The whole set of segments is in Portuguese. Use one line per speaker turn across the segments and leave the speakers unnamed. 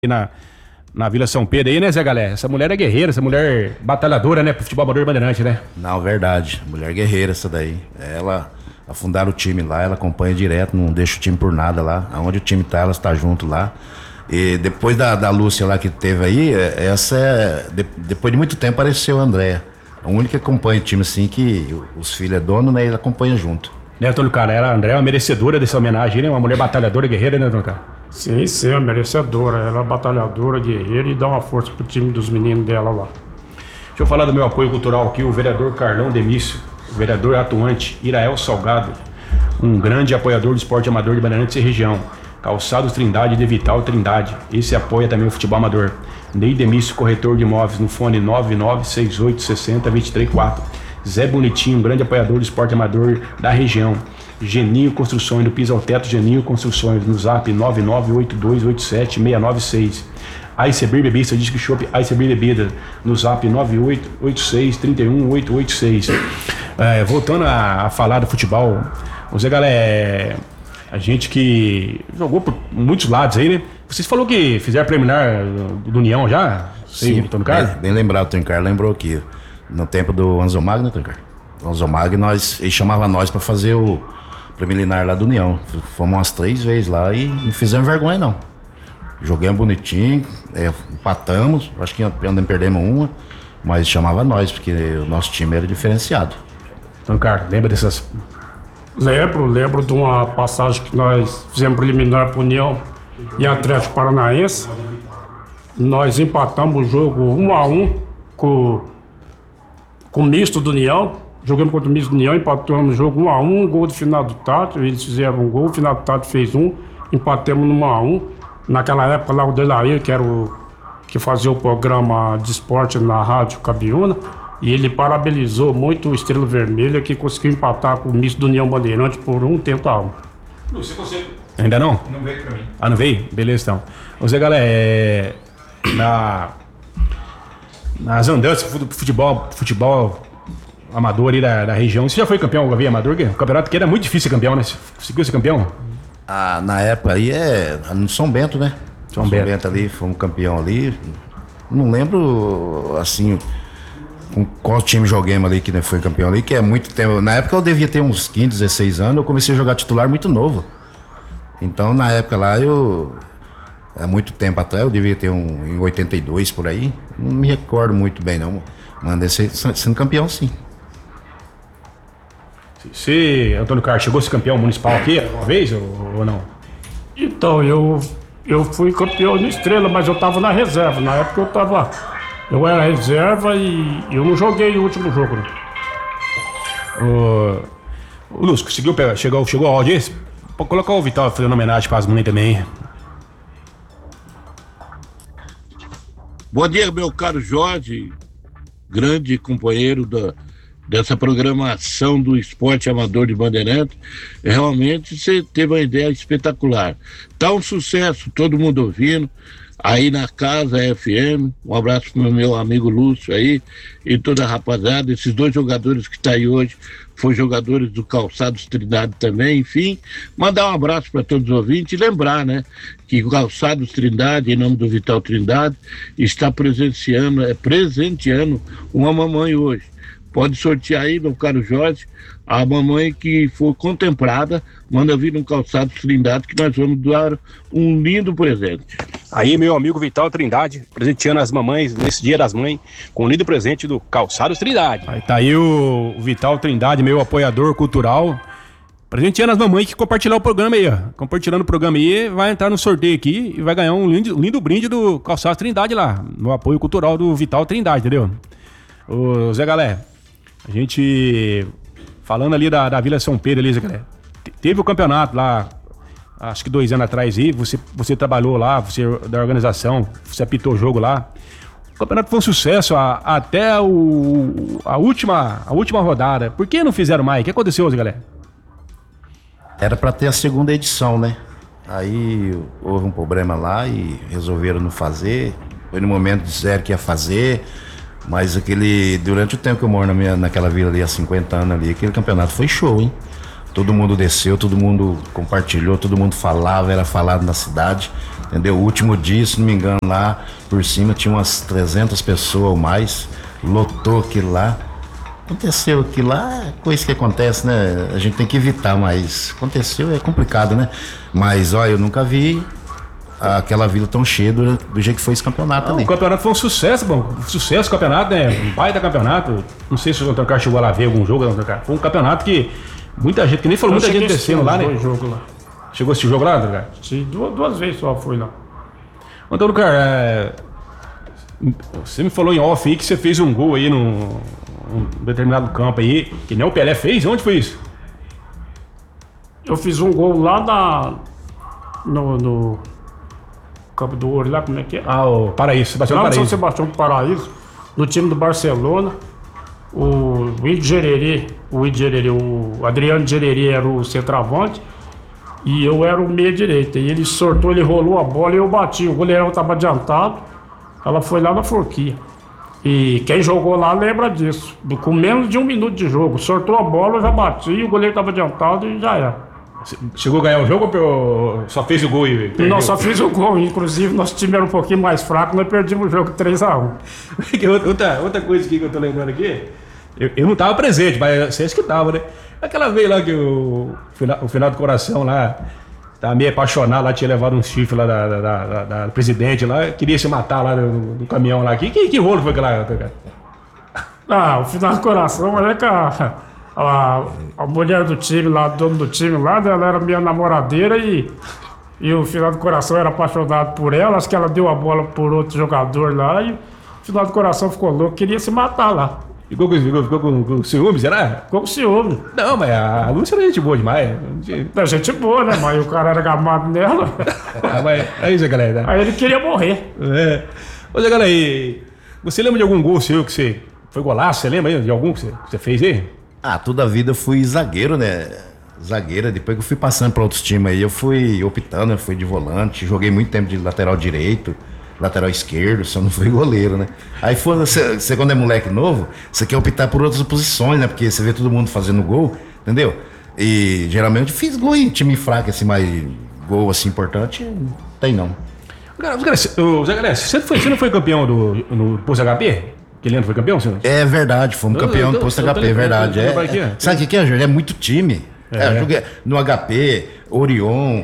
na Vila São Pedro aí, né, Zé Galé? Essa mulher é guerreira, essa mulher batalhadora, né, pro futebol amador bandeirante, né?
Não, verdade. Mulher guerreira essa daí. Ela afundaram o time lá, ela acompanha direto, não deixa o time por nada lá. Aonde o time tá, ela está junto lá. E depois da Lúcia lá que teve aí, depois de muito tempo apareceu a Andréia. A única que acompanha o time assim, que os filhos é dono, né, ele acompanha junto.
Né, Antônio Cara, a Andréia é uma merecedora dessa homenagem, né? Uma mulher batalhadora, guerreira, né, Antônio Cara?
Sim, é merecedora. Ela é batalhadora, guerreira e dá uma força pro time dos meninos dela lá.
Deixa eu falar do meu apoio cultural aqui, o vereador Carlão Demício, o vereador atuante Irael Salgado, um grande apoiador do esporte amador de Bandeirantes e região. Calçados Trindade de Vital Trindade. Esse apoia também o futebol amador. Ney Demício, corretor de imóveis, no fone 9968602334. Zé Bonitinho, um grande apoiador do esporte amador da região. Geninho Construções, do piso ao teto Geninho Construções, no zap 998287696. Iceberg Bebida, Disque Shop Iceberg Bebida, no zap 9886-31886. Voltando a falar do futebol, o Zé Galé, a gente que jogou por muitos lados aí, né? Vocês falaram que fizeram preliminar do União já?
Sim, Antônio Carlos? Bem lembrado, o Antônio Carlos lembrou que no tempo do Anzomag, né, Antônio Carlos? O Anzomag, ele chamava nós pra fazer o preliminar lá do União. Fomos umas 3 vezes lá e não fizemos vergonha, não. Joguemos bonitinho, empatamos, acho que ainda perdemos uma, mas chamava nós, porque o nosso time era diferenciado.
Antônio Carlos, lembra dessas...
Lembro de uma passagem que nós fizemos preliminar para União e Atlético Paranaense. Nós empatamos o jogo 1-1 com o misto do União. Jogamos contra o misto do União, empatamos o jogo 1-1, gol do final do Tato. Eles fizeram um gol, o final do Tato fez um, empatamos no 1-1. Naquela época lá o Delair, que era que fazia o programa de esporte na Rádio Cabiúna, e ele parabenizou muito o Estrela Vermelha, que conseguiu empatar com o misto do União Bandeirante por 1-1.
Você consegue? Ainda não?
Não veio pra mim.
Ah, não veio? Beleza, então. Ô Zé Galé, nas andanças do futebol amador aí da região, você já foi campeão Gavi Amador? O campeonato que era muito difícil ser campeão, né? Você conseguiu ser campeão?
Ah, na época aí no São Bento, né? São Bento ali, fomos campeão ali. Não lembro, assim, com qual time joguemos ali que foi campeão ali, que é muito tempo. Na época eu devia ter uns 15, 16 anos, eu comecei a jogar titular muito novo. Então, na época lá, há muito tempo atrás, eu devia ter em 82 por aí. Não me recordo muito bem, não. Mas sendo campeão, sim.
Você, Antônio Carlos, chegou a ser campeão municipal aqui alguma vez ou não?
Então, eu fui campeão no Estrela, mas eu tava na reserva. Na época eu era reserva e eu não joguei o último jogo, né?
O Lúcio, conseguiu pegar? Chegou ao áudio esse? Pode colocar o Vital fazendo homenagem para as mães também.
Bom dia, meu caro Jorge, grande companheiro dessa programação do esporte amador de Bandeirantes. Realmente você teve uma ideia espetacular. Tá um sucesso, todo mundo ouvindo. Aí na casa FM, um abraço pro meu amigo Lúcio aí e toda a rapaziada, esses 2 jogadores que tá aí hoje, foram jogadores do Calçados Trindade também, enfim, mandar um abraço para todos os ouvintes e lembrar, né, que o Calçados Trindade, em nome do Vital Trindade, está presenteando uma mamãe hoje. Pode sortear aí, meu caro Jorge, a mamãe que for contemplada, manda vir no Calçados Trindade que nós vamos dar um lindo presente.
Aí, meu amigo Vital Trindade, presenteando as mamães nesse Dia das Mães, com um lindo presente do Calçados Trindade. Aí tá aí o Vital Trindade, meu apoiador cultural, presenteando as mamães que compartilhar o programa aí, ó. Compartilhando o programa aí, vai entrar no sorteio aqui e vai ganhar um lindo brinde do Calçados Trindade lá, no apoio cultural do Vital Trindade, entendeu? Ô Zé Galé, a gente, falando ali da Vila São Pedro ali, Zé Galé, teve o campeonato lá, acho que 2 anos atrás aí, você trabalhou lá, você da organização, você apitou o jogo lá. O campeonato foi um sucesso até a última rodada. Por que não fizeram mais? O que aconteceu, Zé Galé?
Era para ter a 2ª edição, né? Aí houve um problema lá e resolveram não fazer. Foi no momento disseram que ia fazer, mas durante o tempo que eu moro naquela vila ali há 50 anos ali, aquele campeonato foi show, hein? Todo mundo desceu, todo mundo compartilhou, todo mundo falava, era falado na cidade, entendeu? O último dia, se não me engano, lá por cima tinha umas 300 pessoas ou mais, lotou aquilo lá. Aconteceu aquilo lá, é coisa que acontece, né? A gente tem que evitar, mas aconteceu, é complicado, né? Mas, olha, eu nunca vi aquela vila tão cheia do jeito que foi esse campeonato ali.
O campeonato foi um sucesso, bom. Sucesso o campeonato, né? Um baita campeonato. Não sei se o Antônio Carlos chegou lá ver algum jogo, Antônio Carlos. Foi um campeonato que muita gente, que nem falou, muita gente descendo lá, né?
Jogo lá.
Chegou a assistir o jogo lá, Antônio Carlos?
Sim, duas vezes só fui lá.
Antônio Carlos, você me falou em off aí que você fez um gol aí num determinado campo aí, que nem o Pelé fez. Onde foi isso?
Eu fiz um gol lá no Campo do Ouro, lá como é que é?
O Paraíso, Sebastião
Lá no
Paraíso.
São Sebastião do Paraíso, no time do Barcelona. O Adriano Gereri era o centroavante e eu era o meia-direita. E ele sortou, ele rolou a bola e eu bati. O goleirão estava adiantado, ela foi lá na forquilha. E quem jogou lá lembra disso. Com menos de 1 minuto de jogo, sortou a bola, eu já bati, o goleiro estava adiantado e já era.
Chegou a ganhar o jogo ou só fez o gol e perdeu?
Nós só fiz o gol, inclusive nosso time era um pouquinho mais fraco, nós perdimos o jogo 3-1.
outra coisa aqui que eu tô lembrando aqui, eu não tava presente, mas vocês que tava, né? Aquela vez lá que o final do coração lá, tava meio apaixonado lá, tinha levado um chifre lá da presidente lá, queria se matar lá no caminhão lá. Que rolo foi aquela?
O final do coração, mas é que a mulher do time lá, dono do time lá, ela era minha namoradeira e o final do coração era apaixonado por ela, acho que ela deu a bola por outro jogador lá e o final do coração ficou louco, queria se matar lá.
Ficou com ciúme, será?
Ficou com ciúme.
Não, mas a Lúcia era gente boa demais.
É gente boa, né? Mas o cara era gamado nela.
Mas é isso, galera.
Aí ele queria morrer.
Ô, Zé Galera, você lembra de algum gol seu que você foi golaço? Você lembra aí de algum que você fez aí?
Toda a vida eu fui zagueiro, né? Zagueiro, depois que eu fui passando para outros times aí, eu fui optando, eu fui de volante, joguei muito tempo de lateral direito, lateral esquerdo, só não fui goleiro, né? Aí você quando é moleque novo, você quer optar por outras posições, né? Porque você vê todo mundo fazendo gol, entendeu? E geralmente fiz gol em time fraco, assim, mas gol assim importante, não tem não.
Zé Galera, você não foi campeão no Posto HP? Que Leandro foi campeão, senhor?
É verdade, fomos campeão do Posto HP, é verdade. Sabe o que é, Jorge? É muito time. Eu joguei no HP, Orion,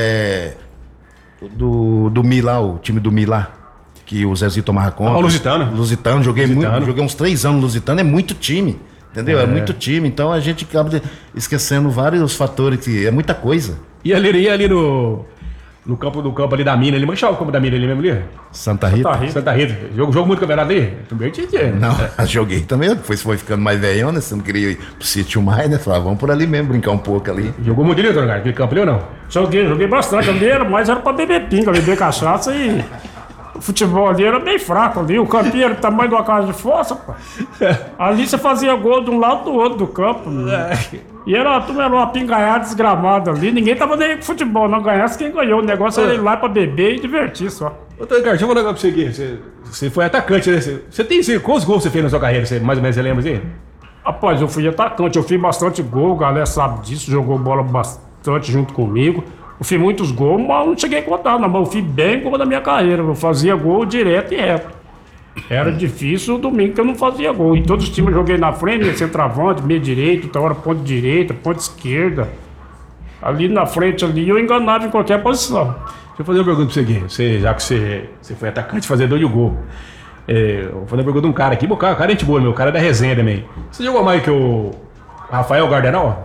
do Mi lá, o time do Mi lá, que o Zezinho tomava conta.
O Lusitano.
Lusitano, joguei uns 3 anos no Lusitano, é muito time, entendeu? É muito time, então a gente acaba esquecendo vários fatores, que é muita coisa.
E ali no campo ali da mina, ele manchava o campo da mina ali mesmo ali?
Santa Rita.
Jogou muito campeonato ali? Também tinha.
Não, joguei também, depois foi ficando mais velhão, né? Você não queria ir pro sítio mais, né? Falava, vamos por ali mesmo, brincar um pouco ali.
Jogou muito ali, Antônio, aquele campo ali ou não?
Joguei bastante, ali era pra beber pinga, beber cachaça e... O futebol ali era bem fraco ali, o campinho era do tamanho de uma casa de fossa, pô. Ali você fazia gol de um lado do outro do campo. E a turma era uma pingaiada desgramada ali, ninguém tava nem com futebol, não ganhasse quem ganhou. O negócio era ir lá pra beber e divertir só.
Ô, Antônio, deixa eu falar um negócio pra você aqui. Você foi atacante, né? Quantos gols você fez na sua carreira? Mais ou menos você lembra assim?
Rapaz, eu fui atacante, eu fiz bastante gol, a galera sabe disso, jogou bola bastante junto comigo. Eu fiz muitos gols, mas não cheguei a contar, não, mas eu fiz bem gol da minha carreira. Eu fazia gol direto e reto. Era difícil o domingo que eu não fazia gol. Em todos os times eu joguei na frente, centroavante, meio direito, outra hora ponta direita, ponta esquerda. Ali na frente ali eu enganava em qualquer posição.
Deixa eu fazer uma pergunta pra você aqui. Já que você foi atacante, fazedor de gol. Vou fazer uma pergunta de um cara aqui. O cara é gente boa, meu. O cara é da resenha também. Você jogou mais que o Rafael Gardenal?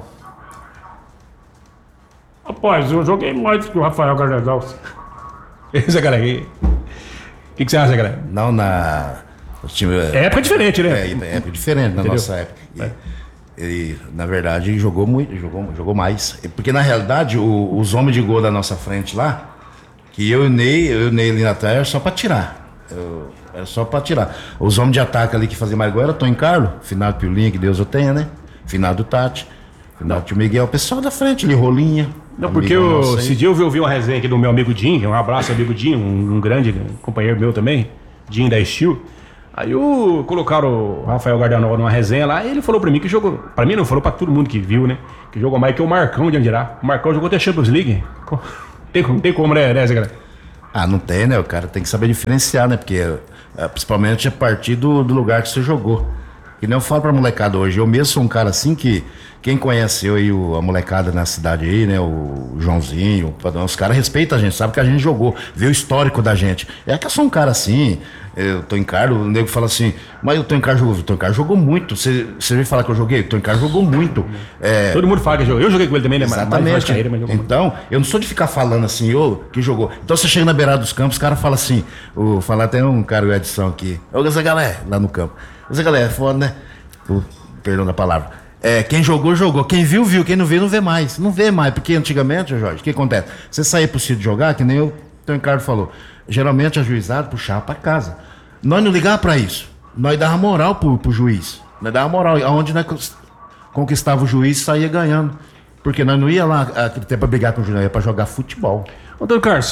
Rapaz, eu joguei mais do que o Rafael Gardenal.
Esse cara aí. O que você acha, galera?
Não,
É época diferente, né?
É época diferente na nossa época. Ele, na verdade, jogou muito, jogou mais. Porque, na realidade, os homens de gol da nossa frente lá, que eu e o Ney ali na terra, era só pra tirar. Era só pra tirar. Os homens de ataque ali que faziam mais gol era Tony Carlos, finado Piolinha, que Deus o tenha, né? Finado Tati, finado Tio Miguel, o pessoal da frente ali, Rolinha.
Não, porque esse dia eu vi uma resenha aqui do meu amigo Dinho, um abraço, amigo Dinho, um grande companheiro meu também, Dinho da Steel. Aí colocaram o Rafael Gardanol numa resenha lá, e ele falou pra mim que jogou. Pra mim não, falou pra todo mundo que viu, né? Que jogou mais que o Marcão de Andirá. O Marcão jogou até Champions League. Tem como, né, Zé, galera?
Não tem, né? O cara tem que saber diferenciar, né? Porque principalmente a partir do lugar que você jogou. Que nem eu falo pra molecada hoje. Eu mesmo sou um cara assim que quem conhece eu e a molecada na cidade aí, né? O Joãozinho, o Padrão, os caras respeitam a gente, sabe que a gente jogou, vê o histórico da gente. É que eu sou um cara assim, eu tô em Carlos, o nego fala assim, mas o Tony Carlos jogou muito. Você veio falar que eu joguei? O Tony Carlos jogou muito.
Todo mundo fala que jogou. Eu joguei com ele também, né?
Exatamente. Então, eu não sou de ficar falando assim, que jogou. Então você chega na beirada dos campos, os caras falam assim, falar até um cara, o Edson aqui, ô Zé Galé, lá no campo. Zé Galé, é foda, né? Perdão da palavra. Quem jogou, jogou. Quem viu, viu. Quem não viu, não vê mais. Não vê mais, porque antigamente, Jorge, o que acontece? Você saía pro sítio jogar, que nem o Tony Carlos falou. Geralmente a juizada puxava pra casa. Nós não ligávamos pra isso. Nós dava moral pro juiz. Nós dava moral. Aonde nós conquistava o juiz, saía ganhando. Porque nós não ia lá aquele tempo pra brigar com o juiz, ia pra jogar futebol.
Ô, Tony Carlos,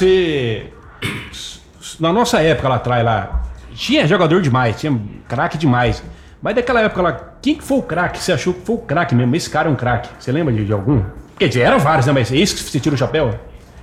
na nossa época lá atrás, tinha jogador demais, tinha craque demais. Mas daquela época lá, quem que foi o craque? Você achou que foi o craque mesmo? Esse cara é um craque. Você lembra de algum? Quer dizer, eram vários, né? Mas é isso que você tira o chapéu?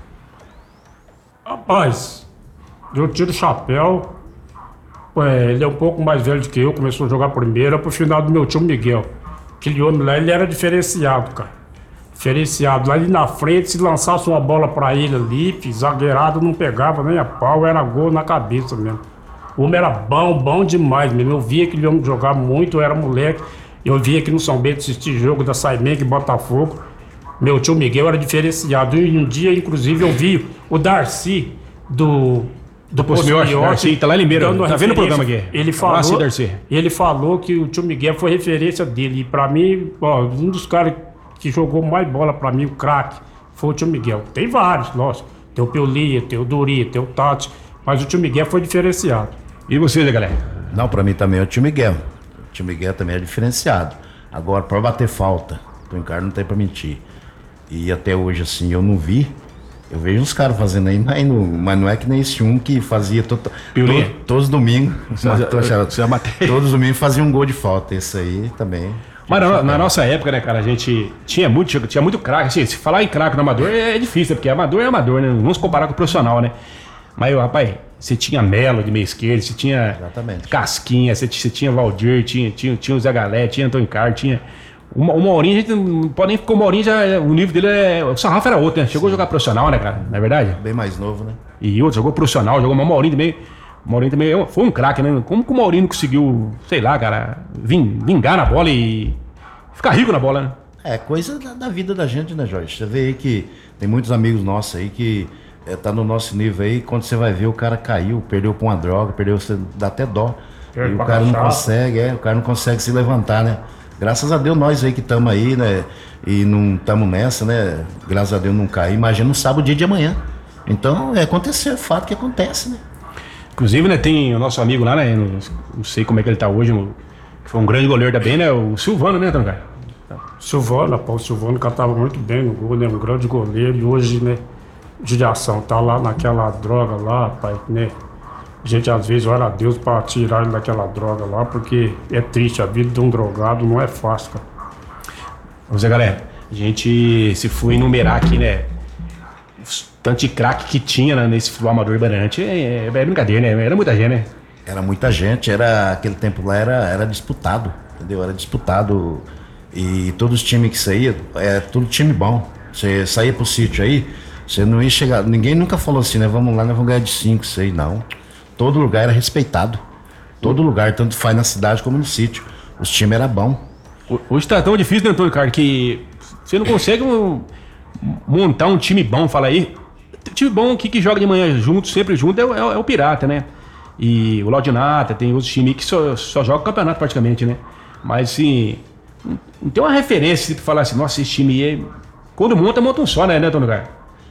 Rapaz, eu tiro o chapéu. Ele é um pouco mais velho do que eu, começou a jogar primeiro pro final do meu tio Miguel. Aquele homem lá, ele era diferenciado, cara. Diferenciado. Lá ali na frente, se lançasse uma bola pra ele ali, zagueirado não pegava nem a pau, era gol na cabeça mesmo. O homem era bom demais mesmo. Eu via aquele homem jogar muito, eu era moleque. Eu via aqui no São Bento assistir jogo da Saimengue e Botafogo. Meu tio Miguel era diferenciado. E um dia, inclusive, eu vi o Darcy do Poço Miote.
Darcy, tá lá em Limeira. Tá vendo o programa aqui?
Ele falou que o tio Miguel foi referência dele. E pra mim, um dos caras que jogou mais bola pra mim, o craque, foi o tio Miguel. Tem vários, lógico. Tem o Peulia, tem o Duri, tem o Tati. Mas o tio Miguel foi diferenciado.
E você, né, galera?
Não, pra mim também é o tio Miguel. O tio Miguel também é diferenciado. Agora, pra bater falta, o Tony Carlos não tem pra mentir. E até hoje, assim, eu não vi. Eu vejo uns caras fazendo aí, mas não é que nem esse que fazia todos os domingos. Todos os domingos fazia um gol de falta. Esse aí também.
Mas na nossa época, né, cara, a gente tinha muito craque. Assim, se falar em craque no amador é difícil, porque amador é amador, né? Vamos comparar com o profissional, né? Mas, rapaz, você tinha Melo de meia esquerda, você tinha Casquinha, você tinha Valdir, tinha o Zé Galé, tinha Antônio Carlos, tinha... O Maurinho, a gente não pode nem ficar. O Maurinho o nível dele o sarrafo era outro, né? Chegou a jogar profissional, né, cara? Não é verdade?
Bem mais novo, né?
E outro, jogou profissional, jogou o Maurinho também. O Maurinho também foi um craque, né? Como que o Maurinho conseguiu, sei lá, cara, vingar na bola e ficar rico na bola, né?
É coisa da vida da gente, né, Jorge? Você vê aí que tem muitos amigos nossos aí que tá no nosso nível aí, quando você vai ver o cara caiu, perdeu pra uma droga, você dá até dó. E o cara não consegue se levantar, né? Graças a Deus nós aí que estamos aí, né? E não estamos nessa, né? Graças a Deus não cair. Imagina não sabe o dia de amanhã. Então é fato que acontece, né?
Inclusive, né, tem o nosso amigo lá, né? Não sei como é que ele tá hoje, que foi um grande goleiro também, né? O Silvano, né, Antônio Carlos?
O Silvano cantava muito bem no gol, né? Um grande goleiro. E hoje, né? Judiação, tá lá naquela droga lá, pai, né? A gente às vezes ora a Deus pra tirar ele daquela droga lá, porque é triste, a vida de um drogado não é fácil, cara.
Vamos ver, galera, a gente se for enumerar aqui, né, tanto de craque que tinha, né, nesse futebol amador Bandeirante, é brincadeira, né? Era muita gente, né?
Era muita gente, aquele tempo lá era disputado, entendeu? Era disputado e todos os times que saíam, tudo time bom. Você saía pro sítio aí, você não ia chegar, ninguém nunca falou assim, né, vamos lá, nós vamos ganhar de 5, 6, não. Todo lugar era respeitado. Todo lugar, tanto faz na cidade como no sítio. Os times eram bons.
Hoje tá tão difícil, né, Antônio Carlos, que você não consegue montar um time bom, fala aí. Time bom que joga de manhã junto, sempre junto, é o Pirata, né? E o Laudinata, tem outros times que só jogam campeonato praticamente, né? Mas assim, não tem uma referência pra falar assim, nossa, esse time aí. Quando monta um só, né, Antônio Carlos?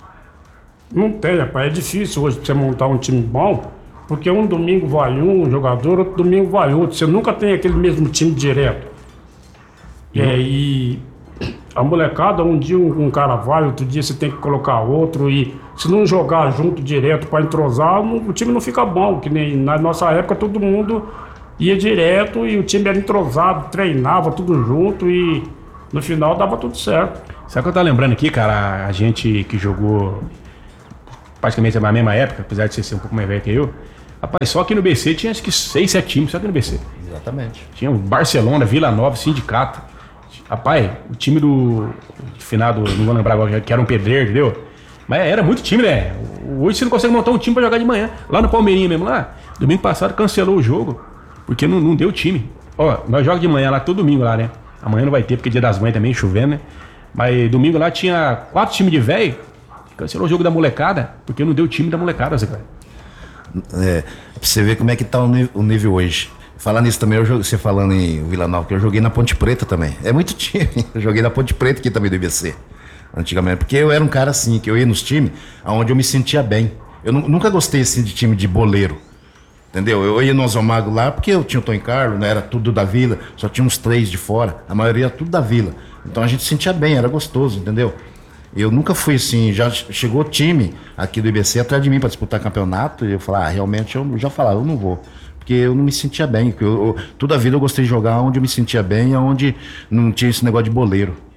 Não tem, rapaz. É difícil hoje pra você montar um time bom. Porque um domingo vai um jogador, outro domingo vai outro. Você nunca tem aquele mesmo time direto. E a molecada, um dia um cara vai, outro dia você tem que colocar outro. E se não jogar junto direto para entrosar, o time não fica bom. Que nem na nossa época todo mundo ia direto e o time era entrosado, treinava tudo junto e no final dava tudo certo.
Sabe o que eu tava lembrando aqui, cara? A gente que jogou praticamente na mesma época, apesar de você ser um pouco mais velho que eu. Rapaz, só aqui no BC tinha acho que 6, 7 times, só aqui no BC.
Exatamente.
Tinha o Barcelona, Vila Nova, Sindicato. Rapaz, o time do finado, não vou lembrar agora, que era um pedreiro, entendeu? Mas era muito time, né? Hoje você não consegue montar um time pra jogar de manhã. Lá no Palmeirinha mesmo, lá, domingo passado cancelou o jogo, porque não deu time. Ó, nós jogamos de manhã lá todo domingo lá, né? Amanhã não vai ter, porque é dia das mães também, chovendo, né? Mas domingo lá tinha 4 times de velho, cancelou o jogo da molecada, porque não deu time da molecada, Zé Cláudio.
Pra você ver como é que tá o nível hoje. Falar nisso também, você falando em Vila Nova, que eu joguei na Ponte Preta também. É muito time. Eu joguei na Ponte Preta aqui também do IBC, antigamente. Porque eu era um cara assim, que eu ia nos times onde eu me sentia bem. Eu nunca gostei assim de time de boleiro. Entendeu? Eu ia no Ozomago lá porque eu tinha o Tony Carlos, né? Era tudo da Vila, só tinha uns 3 de fora. A maioria era tudo da Vila. Então a gente se sentia bem, era gostoso, entendeu? Eu nunca fui assim, já chegou time aqui do IBC atrás de mim para disputar campeonato e eu falava, realmente eu já falava, eu não vou. Porque eu não me sentia bem. Toda a vida eu gostei de jogar onde eu me sentia bem, onde não tinha esse negócio de boleiro.